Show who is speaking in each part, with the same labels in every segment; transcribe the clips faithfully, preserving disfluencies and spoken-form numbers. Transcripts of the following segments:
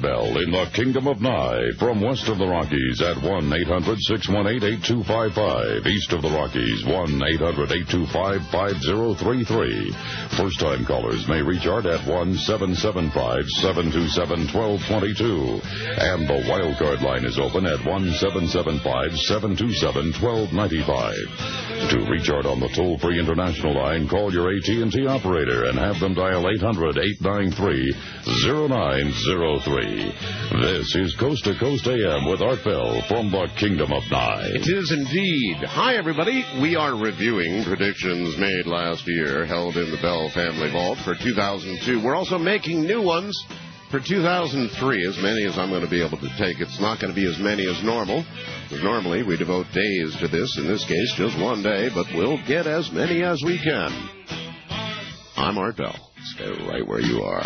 Speaker 1: Bell in the Kingdom of Nye. From west of the Rockies at one eight hundred six one eight eight two five five. East of the Rockies, one eight hundred eight two five five zero three three. First-time callers may reach Art at one seven seven five seven two seven one two two two. And the wildcard line is open at one seven seven five seven two seven one two nine five. To reach Art on the toll-free international line, call your A T and T operator and have them dial eight hundred eight nine three zero nine zero three. This is Coast to Coast A M with Art Bell from the Kingdom of Nye.
Speaker 2: It is indeed. Hi, everybody. We are reviewing predictions made last year, held in the Bell Family Vault for two thousand two. We're also making new ones for two thousand three, as many as I'm going to be able to take. It's not going to be as many as normal, because normally we devote days to this. In this case, just one day, but we'll get as many as we can. I'm Art Bell. Stay right where you are.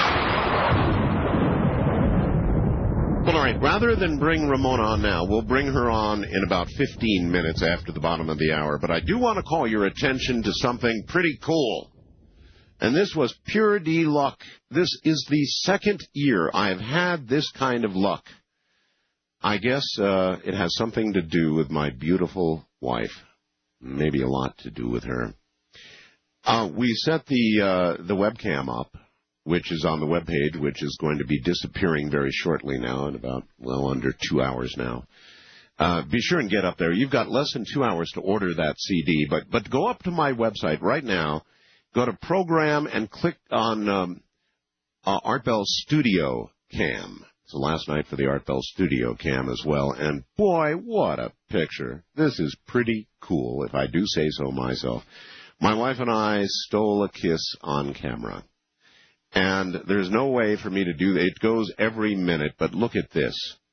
Speaker 2: Well, all right, rather than bring Ramona on now, we'll bring her on in about fifteen minutes after the bottom of the hour. But I do want to call your attention to something pretty cool. And this was pure D luck. This is the second year I've had this kind of luck. I guess uh, it has something to do with my beautiful wife. Maybe a lot to do with her. Uh, we set the uh, the webcam up, which is on the webpage, which is going to be disappearing very shortly now, in about, well, under two hours now. Uh, be sure and get up there. You've got less than two hours to order that C D, but but go up to my website right now. Go to Program and click on um, uh, Art Bell Studio Cam. It's the last night for the Art Bell Studio Cam as well. And, boy, what a picture. This is pretty cool, if I do say so myself. My wife and I stole a kiss on camera. And there's no way for me to do that. It goes every minute, but look at this.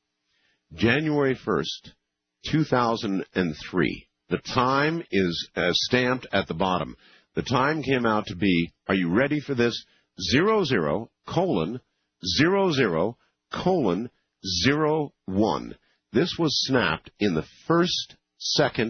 Speaker 2: January first, two thousand three. The time is uh, stamped at the bottom. The time came out to be, are you ready for this? Zero, zero, colon, zero, zero, colon, zero, one. This was snapped in the first second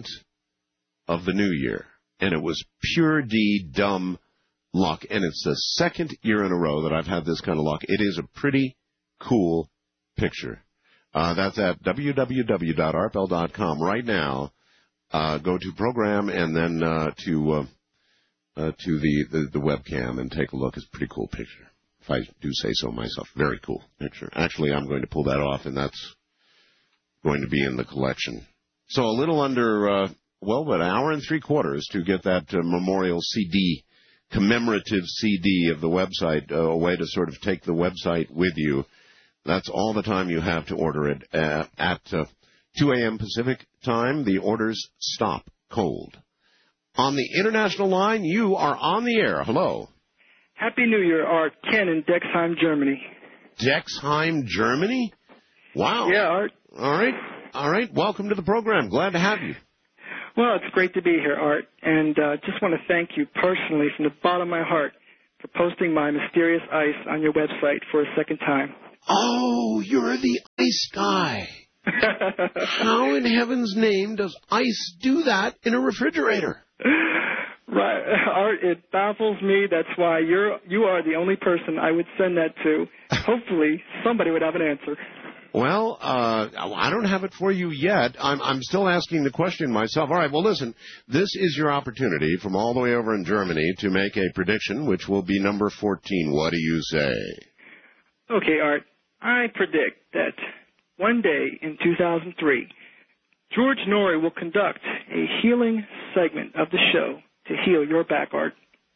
Speaker 2: of the new year. And it was pure D dumb luck. And it's the second year in a row that I've had this kind of luck. It is a pretty cool picture. Uh, that's at w w w dot art bell dot com right now. Uh, go to Program and then uh, to... Uh, Uh, to the, the, the webcam and take a look. It's a pretty cool picture, if I do say so myself. Very cool picture. Actually, I'm going to pull that off, and that's going to be in the collection. So a little under, uh, well, about an hour and three quarters to get that uh, memorial C D, commemorative C D of the website, uh, a way to sort of take the website with you. That's all the time you have to order it. Uh, at uh, two a.m. Pacific time, the orders stop cold. On the international line, you are on the air. Hello.
Speaker 3: Happy New Year, Art. Ken in Dexheim, Germany.
Speaker 2: Dexheim, Germany? Wow.
Speaker 3: Yeah, Art.
Speaker 2: All right. All right. Welcome to the program. Glad to have you.
Speaker 3: Well, it's great to be here, Art. And uh, just want to thank you personally from the bottom of my heart for posting my mysterious ice on your website for a second time.
Speaker 2: Oh, you're the ice guy. How in heaven's name does ice do that in a refrigerator?
Speaker 3: Right, Art, it baffles me. That's why you're you are the only person I would send that to. Hopefully, somebody would have an answer.
Speaker 2: Well, uh, I don't have it for you yet. I'm I'm still asking the question myself. All right, well, listen, this is your opportunity from all the way over in Germany to make a prediction, which will be number fourteen. What do you say?
Speaker 3: Okay, Art, I predict that one day in two thousand three, George Noory will conduct a healing segment of the show to heal your back, Art.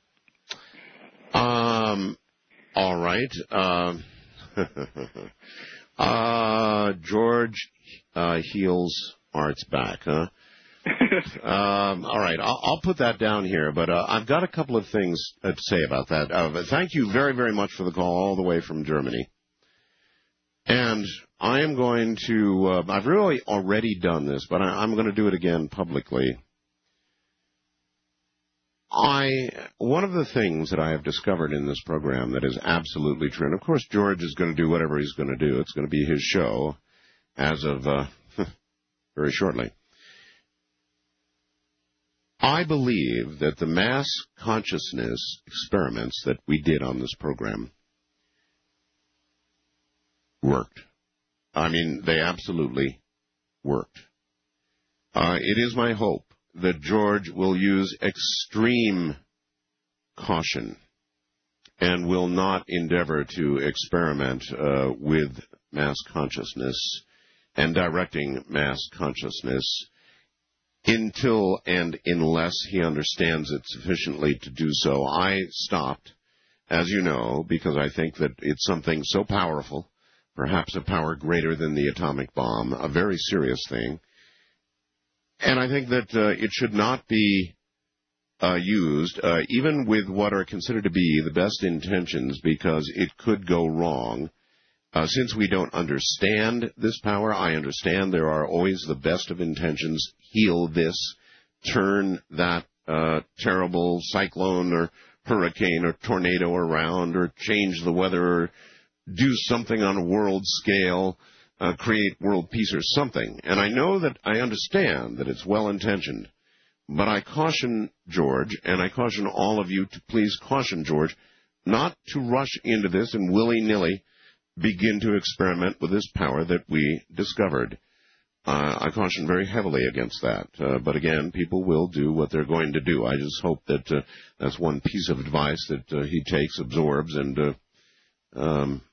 Speaker 2: Um, all right. Um, uh, George uh, heals Art's back, huh? um, all right. I'll, I'll put that down here, but uh, I've got a couple of things uh, to say about that. Uh, thank you very, very much for the call all the way from Germany. And I am going to, uh, I've really already done this, but I, I'm going to do it again publicly. I, one of the things that I have discovered in this program that is absolutely true, and of course George is going to do whatever he's going to do. It's going to be his show as of uh, very shortly. I believe that the mass consciousness experiments that we did on this program worked. I mean, they absolutely worked. Uh, it is my hope that George will use extreme caution and will not endeavor to experiment uh, with mass consciousness and directing mass consciousness until and unless he understands it sufficiently to do so. I stopped, as you know, because I think that it's something so powerful, perhaps a power greater than the atomic bomb, a very serious thing. And I think that uh, it should not be uh, used, uh, even with what are considered to be the best intentions, because it could go wrong. Uh, since we don't understand this power, I understand there are always the best of intentions. Heal this, turn that uh, terrible cyclone or hurricane or tornado around, or change the weather, or do something on a world scale, uh, create world peace or something. And I know that I understand that it's well-intentioned, but I caution George, and I caution all of you to please caution George not to rush into this and willy-nilly begin to experiment with this power that we discovered. Uh, I caution very heavily against that. Uh, but again, people will do what they're going to do. I just hope that uh, that's one piece of advice that uh, he takes, absorbs, and uh, um,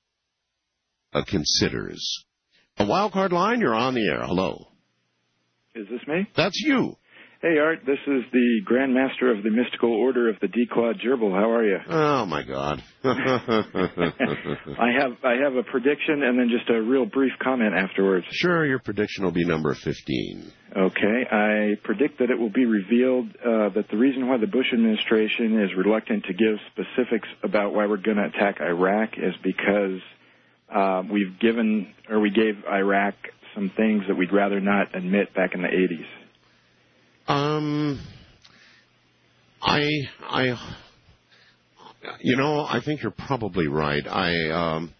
Speaker 2: uh, considers. A wild card line, you're on the air. Hello.
Speaker 4: Is this me?
Speaker 2: That's you.
Speaker 4: Hey, Art, this is the Grand Master of the Mystical Order of the Declawed Gerbil. How are you?
Speaker 2: Oh, my God.
Speaker 4: I have I have a prediction and then just a real brief comment afterwards.
Speaker 2: Sure, your prediction will be number fifteen.
Speaker 4: Okay. I predict that it will be revealed uh, that the reason why the Bush administration is reluctant to give specifics about why we're going to attack Iraq is because uh, we've given, or we gave Iraq some things that we'd rather not admit back in the eighties.
Speaker 2: Um, I, I, you know, I think you're probably right. I, um,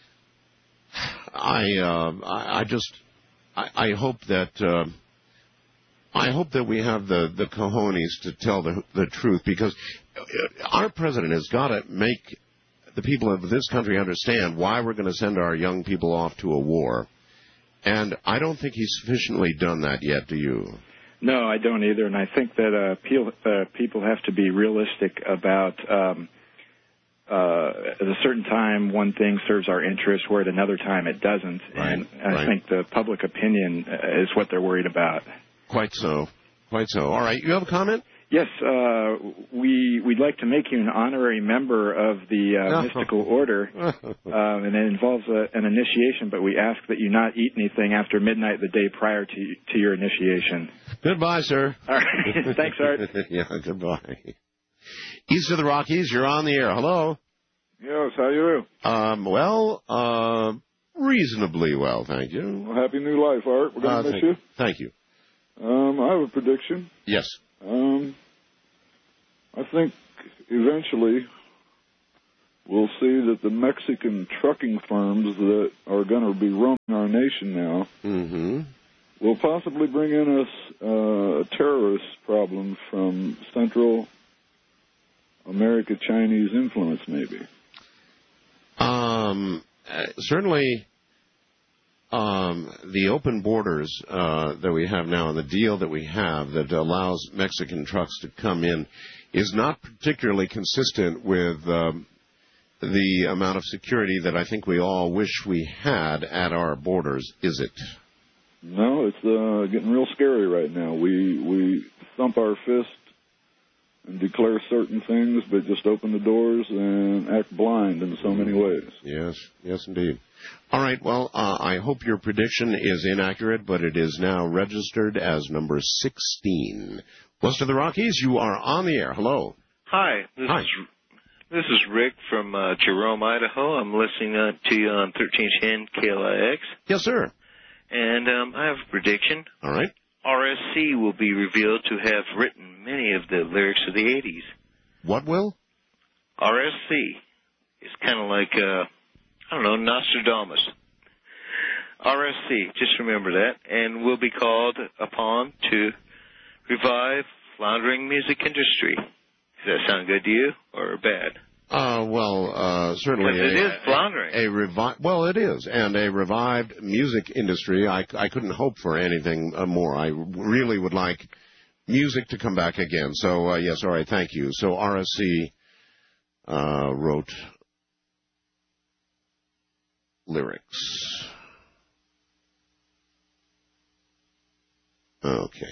Speaker 2: I, uh, I, I just, I, I hope that, uh, I hope that we have the, the cojones to tell the, the truth, because our president has got to make the people of this country understand why we're going to send our young people off to a war. And I don't think he's sufficiently done that yet, do you?
Speaker 4: No, I don't either, and I think that uh, people, uh, people have to be realistic about um, uh, at a certain time one thing serves our interest, where at another time it doesn't.
Speaker 2: Right,
Speaker 4: and I
Speaker 2: right.
Speaker 4: think the public opinion is what they're worried about.
Speaker 2: Quite so. Quite so. All right, you have a comment?
Speaker 4: Yes, uh, we, we'd like to make you an honorary member of the uh,
Speaker 2: Oh.
Speaker 4: Mystical Order, um, and it involves a, an initiation, but we ask that you not eat anything after midnight the day prior to, to your initiation.
Speaker 2: Goodbye, sir.
Speaker 4: All right. Thanks, Art.
Speaker 2: Yeah, goodbye. East of the Rockies, you're on the air. Hello.
Speaker 5: Yes, how you do?
Speaker 2: Um, well, uh, reasonably well, thank you.
Speaker 5: Well, happy new life, Art. We're going
Speaker 2: Uh,
Speaker 5: to miss
Speaker 2: thank,
Speaker 5: you.
Speaker 2: Thank you.
Speaker 5: Um, I have a prediction.
Speaker 2: Yes.
Speaker 5: Um, I think eventually we'll see that the Mexican trucking firms that are going to be roaming our nation now
Speaker 2: Mm-hmm.
Speaker 5: will possibly bring in us uh, a terrorist problem from Central America Chinese influence, maybe.
Speaker 2: Um, uh, certainly, um, the open borders uh, that we have now and the deal that we have that allows Mexican trucks to come in is not particularly consistent with um, the amount of security that I think we all wish we had at our borders, is it?
Speaker 5: No, it's uh, getting real scary right now. We we thump our fist and declare certain things, but just open the doors and act blind in so many ways.
Speaker 2: Yes, yes, indeed. All right, well, uh, I hope your prediction is inaccurate, but it is now registered as number sixteen. West of the Rockies, you are on the air. Hello.
Speaker 6: Hi, this
Speaker 2: Hi.
Speaker 6: is this is Rick from uh, Jerome, Idaho. I'm listening uh, to you on thirteen ten K L I X,
Speaker 2: Yes, sir.
Speaker 6: and um, I have a prediction.
Speaker 2: All right.
Speaker 6: R S C will be revealed to have written many of the lyrics of the eighties.
Speaker 2: What will?
Speaker 6: R S C is kind of like, uh, I don't know, Nostradamus. R S C, just remember that, and will be called upon to revive floundering music industry. Does that sound good to you or bad?
Speaker 2: Uh, well, uh, certainly
Speaker 6: Because it
Speaker 2: a,
Speaker 6: is floundering.
Speaker 2: A, a revi- well, it is, and a revived music industry. I, I couldn't hope for anything uh, more. I really would like music to come back again. So, uh, yes, all right, thank you. So R S C uh, wrote lyrics. Okay.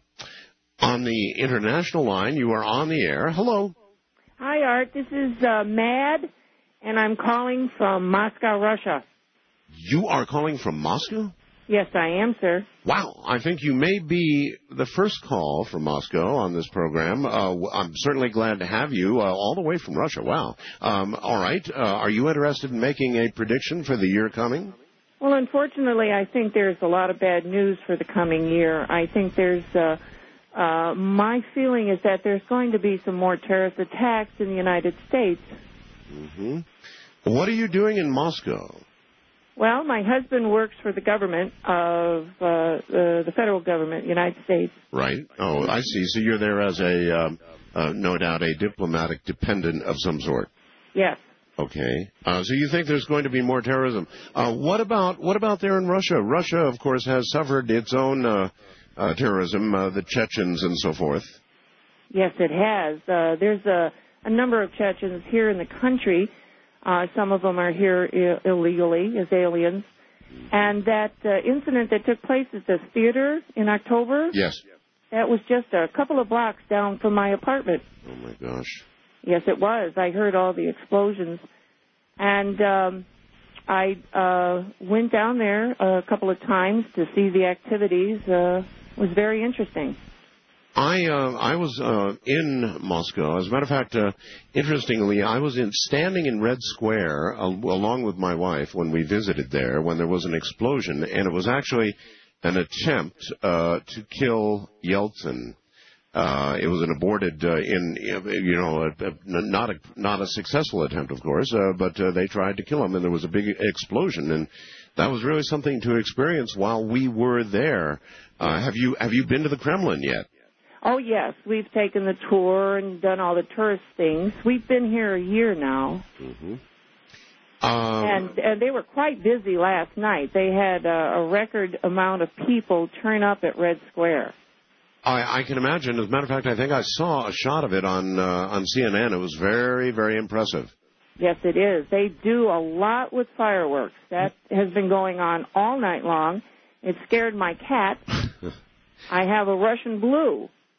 Speaker 2: On the international line, you are on the air. Hello.
Speaker 7: Hi, Art. This is uh, Mad, and I'm calling from Moscow, Russia.
Speaker 2: You are calling from Moscow?
Speaker 7: Yes, I am, sir.
Speaker 2: Wow. I think you may be the first call from Moscow on this program. Uh, I'm certainly glad to have you uh, all the way from Russia. Wow. Um, all right. Uh, are you interested in making a prediction for the year coming?
Speaker 7: Well, unfortunately, I think there's a lot of bad news for the coming year. I think there's... Uh, Uh, my feeling is that there's going to be some more terrorist attacks in the United States.
Speaker 2: Mm-hmm. What are you doing in Moscow?
Speaker 7: Well, my husband works for the government of uh, uh, the federal government, United States.
Speaker 2: Right. Oh, I see. So you're there as a, um, uh, no doubt, a diplomatic dependent of some sort.
Speaker 7: Yes.
Speaker 2: Okay. Uh, so you think there's going to be more terrorism? Uh, what about what about there in Russia? Russia, of course, has suffered its own. Uh, Uh, terrorism, uh, the Chechens and so forth.
Speaker 7: Yes, it has. Uh, there's a, a number of Chechens here in the country. Uh, some of them are here I- illegally as aliens. And that uh, incident that took place at the theater in October,
Speaker 2: yes,
Speaker 7: that was just a couple of blocks down from my apartment.
Speaker 2: Oh, my gosh.
Speaker 7: Yes, it was. I heard all the explosions. And um, I uh, went down there a couple of times to see the activities. Uh, It was very interesting.
Speaker 2: I uh, I was uh, in Moscow. As a matter of fact, uh, interestingly, I was in standing in Red Square uh, along with my wife when we visited there when there was an explosion, and it was actually an attempt uh, to kill Yeltsin. Uh, it was an aborted, uh, in you know, a, a, not a not a successful attempt, of course, uh, but uh, they tried to kill him, and there was a big explosion, and that was really something to experience while we were there. Uh, have you have you been to the Kremlin yet?
Speaker 7: Oh, yes. We've taken the tour and done all the tourist things. We've been here a year now.
Speaker 2: Mm-hmm. Um,
Speaker 7: and, and they were quite busy last night. They had a, a record amount of people turn up at Red Square.
Speaker 2: I, I can imagine. As a matter of fact, I think I saw a shot of it on uh, on C N N. It was very, very impressive.
Speaker 7: Yes, it is. They do a lot with fireworks. That has been going on all night long. It scared my cat. I have a Russian blue.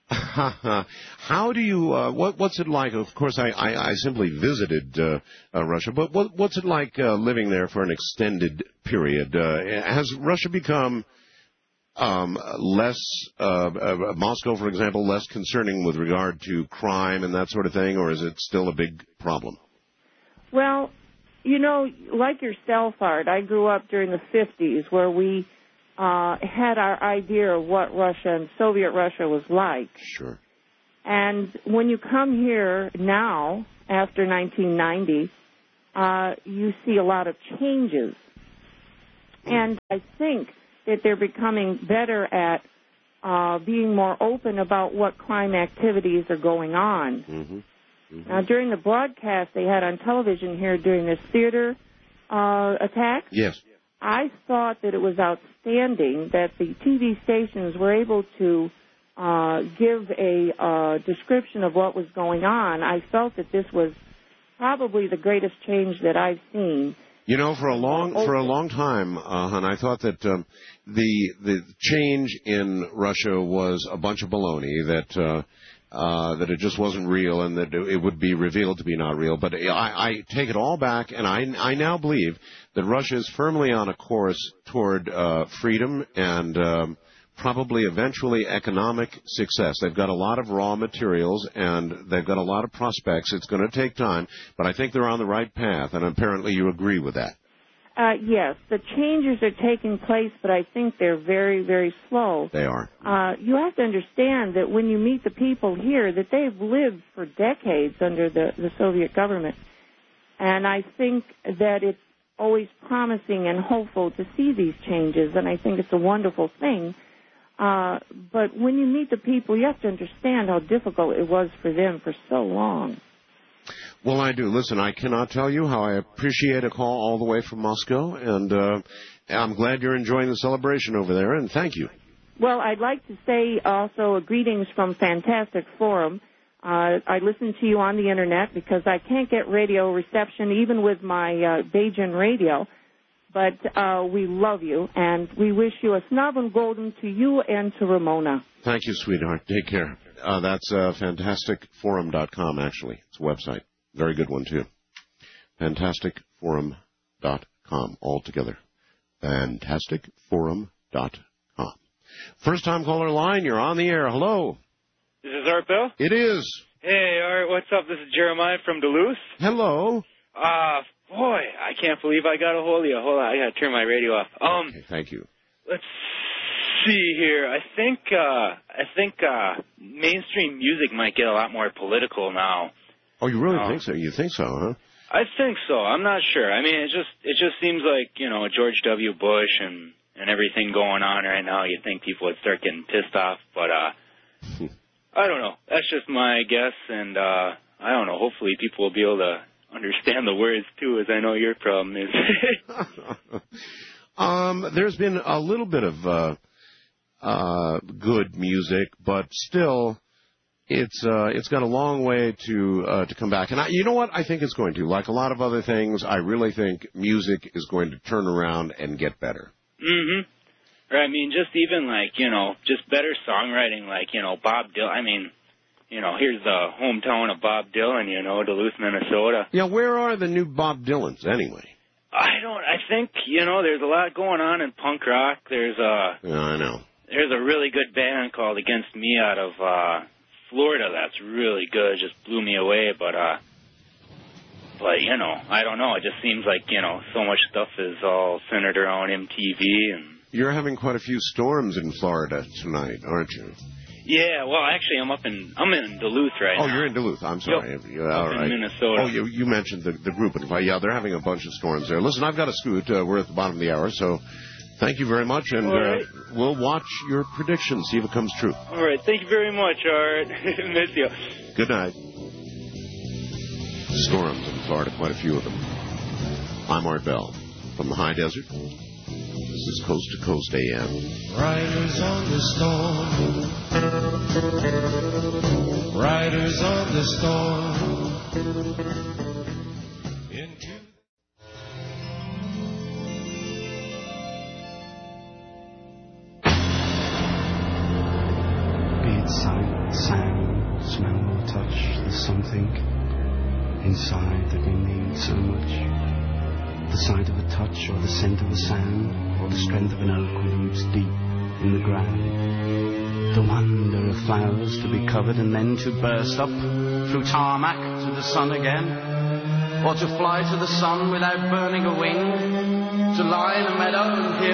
Speaker 2: How do you, uh, what, what's it like? Of course, I, I, I simply visited uh, uh, Russia, but what, what's it like uh, living there for an extended period? Uh, has Russia become um, less, uh, uh, Moscow, for example, less concerning with regard to crime and that sort of thing, or is it still a big problem?
Speaker 7: Well, you know, like yourself, Art, I grew up during the fifties where we uh, had our idea of what Russia and Soviet Russia was like.
Speaker 2: Sure.
Speaker 7: And when you come here now, after nineteen ninety, uh, you see a lot of changes. And I think that they're becoming better at uh, being more open about what crime activities are going on.
Speaker 2: Mm-hmm. Mm-hmm.
Speaker 7: Now, during the broadcast they had on television here during this theater uh, attack,
Speaker 2: yes,
Speaker 7: I thought that it was outstanding that the T V stations were able to uh, give a uh, description of what was going on. I felt that this was probably the greatest change that I've seen.
Speaker 2: You know, for a long for a long time, uh, hon, I thought that um, the the change in Russia was a bunch of baloney. That. Uh, Uh, that it just wasn't real and that it would be revealed to be not real. But I, I take it all back, and I, I now believe that Russia is firmly on a course toward uh, freedom and um, probably eventually economic success. They've got a lot of raw materials, and they've got a lot of prospects. It's going to take time, but I think they're on the right path, and apparently you agree with that.
Speaker 7: Uh, yes, the changes are taking place, but I think they're very, very slow.
Speaker 2: They are.
Speaker 7: Uh, you have to understand that when you meet the people here, that they've lived for decades under the, the Soviet government. And I think that it's always promising and hopeful to see these changes, and I think it's a wonderful thing. Uh, but when you meet the people, you have to understand how difficult it was for them for so long.
Speaker 2: Well, I do. Listen, I cannot tell you how I appreciate a call all the way from Moscow, and uh, I'm glad you're enjoying the celebration over there, and thank you.
Speaker 7: Well, I'd like to say also greetings from Fantastic Forum. Uh, I listen to you on the Internet because I can't get radio reception even with my uh, Bajan radio. But uh, we love you, and we wish you a snob and golden to you and to Ramona.
Speaker 2: Thank you, sweetheart. Take care. Uh, that's uh, fantastic forum dot com, actually. It's a website. Very good one, too. fantastic forum dot com, all together. fantastic forum dot com. First-time caller line, you're on the air. Hello.
Speaker 8: This is Art Bell?
Speaker 2: It is.
Speaker 8: Hey, Art, what's up? This is Jeremiah from Duluth.
Speaker 2: Hello.
Speaker 8: Uh, boy, I can't believe I got a hold of you. Hold on, I gotta turn my radio off. Um,
Speaker 2: okay, thank you.
Speaker 8: Let's see here. I think, uh, I think, uh, mainstream music might get a lot more political now.
Speaker 2: Oh, you really
Speaker 8: um,
Speaker 2: think so? You think so, huh?
Speaker 8: I think so. I'm not sure. I mean, it just, it just seems like, you know, George W. Bush and, and everything going on right now, you'd think people would start getting pissed off, but, uh, I don't know. That's just my guess, and, uh, I don't know. Hopefully people will be able to understand the words, too, as I know your problem is.
Speaker 2: um, there's been a little bit of uh, uh, good music, but still, it's uh, it's got a long way to uh, to come back. And I, you know what? I think it's going to. Like a lot of other things, I really think music is going to turn around and get better.
Speaker 8: Mm-hmm. Or, I mean, just even, like, you know, just better songwriting, like, you know, Bob Dylan. I mean, you know, here's the hometown of Bob Dylan, you know, Duluth, Minnesota.
Speaker 2: Yeah, where are the new Bob Dylans, anyway?
Speaker 8: I don't, I think, you know, there's a lot going on in punk rock. There's a...
Speaker 2: Yeah, I know.
Speaker 8: There's a really good band called Against Me out of uh, Florida that's really good. Just blew me away, but, uh... But, you know, I don't know. It just seems like, you know, so much stuff is all centered around M T V and...
Speaker 2: You're having quite a few storms in Florida tonight, aren't you?
Speaker 8: Yeah, well, actually, I'm up in I'm in Duluth right
Speaker 2: oh,
Speaker 8: now.
Speaker 2: Oh, you're in Duluth. I'm sorry.
Speaker 8: Yep.
Speaker 2: Yeah, all
Speaker 8: up
Speaker 2: right.
Speaker 8: in Minnesota.
Speaker 2: Oh, you, you mentioned the, the group. Yeah, they're having a bunch of storms there. Listen, I've got to scoot. Uh, we're at the bottom of the hour, so thank you very much, and
Speaker 8: right.
Speaker 2: uh, we'll watch your predictions, see if it comes true.
Speaker 8: All right. Thank you very much, Art. Miss you.
Speaker 2: Good night. Storms in Florida, quite a few of them. I'm Art Bell from the High Desert. This is Coast to Coast A M.
Speaker 9: Riders on the storm. Riders on the storm. Into
Speaker 10: Be it sight, sound, smell or touch, there's something inside that we need so much. The sight of a touch or the scent of a sound or the strength of an oak with roots deep in the ground. The wonder of flowers to be covered and then to burst up through tarmac to the sun again. Or to fly to the sun without burning a wing. To lie in a meadow and hear